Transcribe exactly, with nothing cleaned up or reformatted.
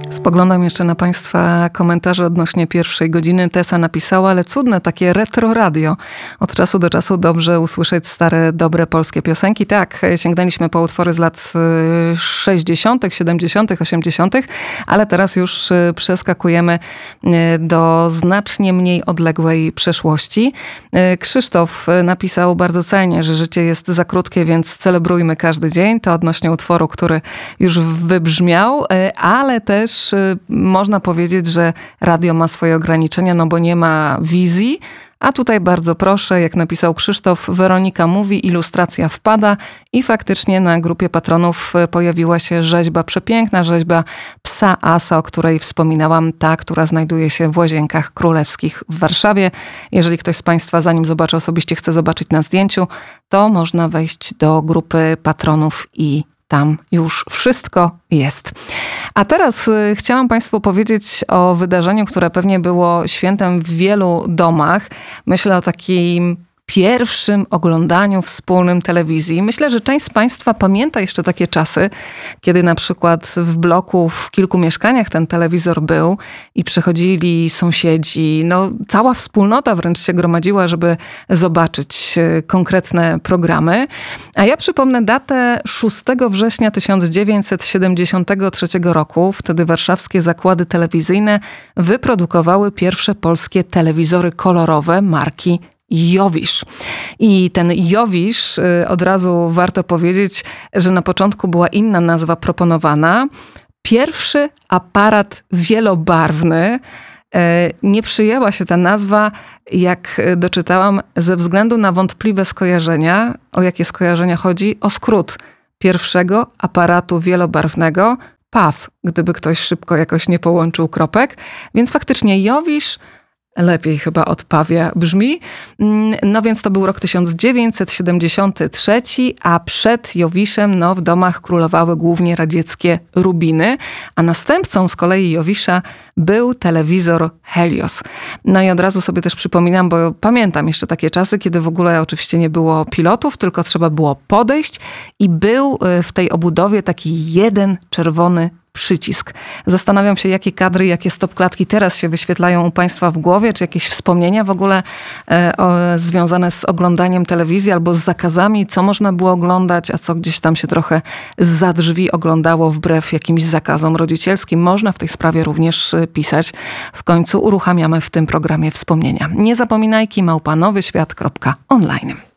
Spoglądam jeszcze na Państwa komentarze odnośnie pierwszej godziny. Tessa napisała, ale cudne takie retro radio. Od czasu do czasu dobrze usłyszeć stare, dobre polskie piosenki. Tak, sięgnęliśmy po utwory z lat sześćdziesiątych, siedemdziesiątych, osiemdziesiątych, ale teraz już przeskakujemy do znacznie mniej odległej przeszłości. Krzysztof napisał bardzo celnie, że życie jest za krótkie, więc celebrujmy każdy dzień. To odnośnie utworu, który już wybrzmiał, ale też można powiedzieć, że radio ma swoje ograniczenia, no bo nie ma wizji. A tutaj bardzo proszę, jak napisał Krzysztof, Weronika mówi, ilustracja wpada i faktycznie na grupie patronów pojawiła się rzeźba, przepiękna rzeźba psa Asa, o której wspominałam, ta, która znajduje się w Łazienkach Królewskich w Warszawie. Jeżeli ktoś z Państwa, zanim zobaczy osobiście, chce zobaczyć na zdjęciu, to można wejść do grupy patronów i tam już wszystko jest. A teraz y, chciałam Państwu powiedzieć o wydarzeniu, które pewnie było świętem w wielu domach. Myślę o takim pierwszym oglądaniu wspólnym telewizji. Myślę, że część z Państwa pamięta jeszcze takie czasy, kiedy na przykład w bloku w kilku mieszkaniach ten telewizor był i przychodzili sąsiedzi, no cała wspólnota wręcz się gromadziła, żeby zobaczyć konkretne programy. A ja przypomnę datę szóstego września tysiąc dziewięćset siedemdziesiątego trzeciego roku. Wtedy warszawskie zakłady telewizyjne wyprodukowały pierwsze polskie telewizory kolorowe marki Jowisz. I ten Jowisz, od razu warto powiedzieć, że na początku była inna nazwa proponowana. Pierwszy aparat wielobarwny. Nie przyjęła się ta nazwa, jak doczytałam, ze względu na wątpliwe skojarzenia. O jakie skojarzenia chodzi? O skrót pierwszego aparatu wielobarwnego, P A W, gdyby ktoś szybko jakoś nie połączył kropek. Więc faktycznie Jowisz lepiej chyba od Pawia brzmi. No więc to był rok tysiąc dziewięćset siedemdziesiąty trzeci, a przed Jowiszem no, w domach królowały głównie radzieckie Rubiny, a następcą z kolei Jowisza był telewizor Helios. No i od razu sobie też przypominam, bo pamiętam jeszcze takie czasy, kiedy w ogóle oczywiście nie było pilotów, tylko trzeba było podejść i był w tej obudowie taki jeden czerwony przycisk. Zastanawiam się, jakie kadry, jakie stopklatki teraz się wyświetlają u Państwa w głowie, czy jakieś wspomnienia w ogóle e, o, związane z oglądaniem telewizji albo z zakazami, co można było oglądać, a co gdzieś tam się trochę zza drzwi oglądało wbrew jakimś zakazom rodzicielskim. Można w tej sprawie również pisać. W końcu uruchamiamy w tym programie wspomnienia. Nie zapominajki, małpa nowy świat kropka online.